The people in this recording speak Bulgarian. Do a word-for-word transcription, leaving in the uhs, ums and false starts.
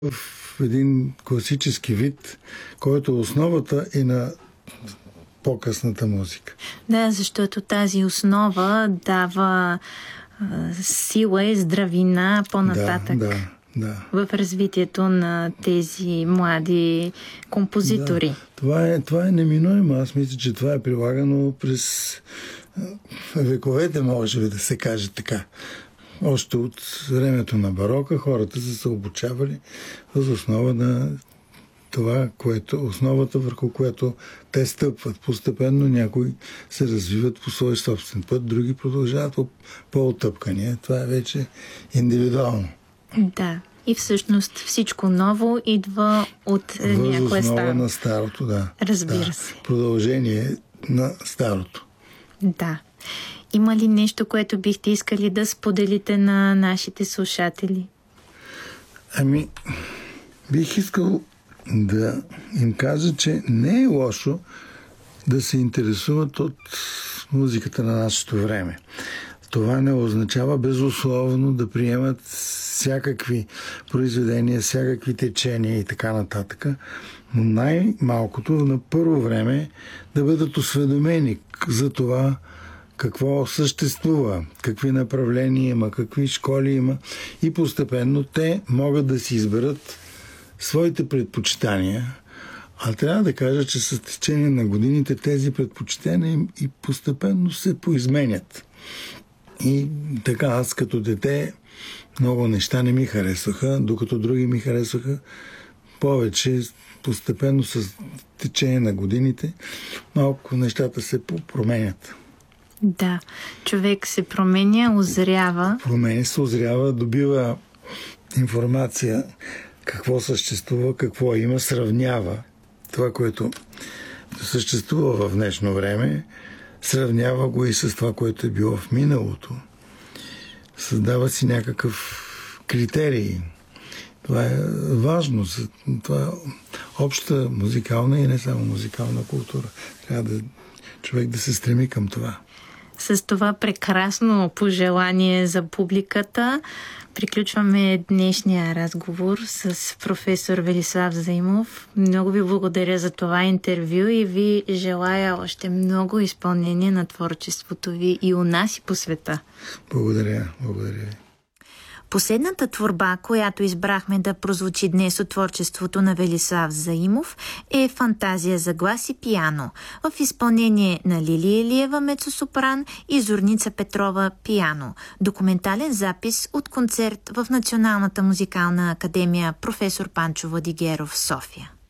в един класически вид, който е основата и на по-късната музика. Да, защото тази основа дава а, сила и здравина по-нататък. Да, да, да. В развитието на тези млади композитори. Да, това е, това е неминуемо. Аз мисля, че това е прилагано през вековете, може ли да се каже така. Още от времето на барока хората са се обучавали въз основа на това, което, основата върху което те стъпват. Постепенно някои се развиват по свой собствен път, други продължават по-отъпкания. Това е вече индивидуално. Да. И всъщност всичко ново идва от някое старо. Въз на старото, да. Разбира да. се. Продължение на старото. Да. Има ли нещо, което бихте искали да споделите на нашите слушатели? Ами, бих искал да им кажа, че не е лошо да се интересуват от музиката на нашето време. Това не означава безусловно да приемат всякакви произведения, всякакви течения и така нататък, но най-малкото на първо време да бъдат осведомени за това какво съществува, какви направления има, какви школи има и постепенно те могат да си изберат своите предпочитания. А трябва да кажа, че с течение на годините тези предпочитания и постепенно се поизменят. И така, аз като дете много неща не ми харесваха, докато други ми харесваха повече. Постепенно с течение на годините малко нещата се променят. Да, човек се променя, озрява. Променя се, озрява, добива информация какво съществува, какво има, сравнява това, което съществува в днешно време, сравнява го и с това, което е било в миналото. Създава си някакъв критерий. Това е важно. Това е обща музикална и не само музикална култура. Трябва да човек да се стреми към това. С това прекрасно пожелание за публиката приключваме днешния разговор с професор Велислав Заимов. Много ви благодаря за това интервю и ви желая още много изпълнение на творчеството ви и у нас и по света. Благодаря, благодаря ви. Последната творба, която избрахме да прозвучи днес от творчеството на Велислав Заимов, е Фантазия за глас и пиано в изпълнение на Лилия Илиева мецосопран и Зорница Петрова пиано. Документален запис от концерт в Националната музикална академия професор Панчо Владигеров в София.